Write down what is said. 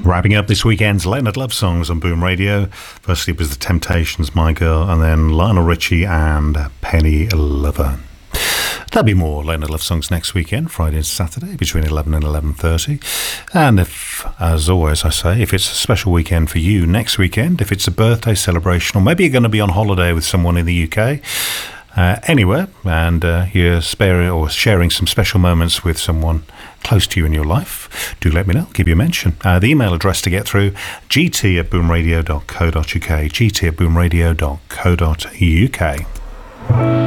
Wrapping up this weekend's Late Night Love Songs on Boom Radio. Firstly, it was The Temptations, My Girl, and then Lionel Richie and Penny Lover. There'll be more Late Night Love Songs next weekend, Friday and Saturday, between 11 and 11:30. And if, as always I say, if it's a special weekend for you next weekend, if it's a birthday celebration, or maybe you're going to be on holiday with someone in the UK, anywhere, and you're sharing some special moments with someone close to you in your life, do let me know. I'll give you a mention. The email address to get through, gt@boomradio.co.uk, gt@boomradio.co.uk.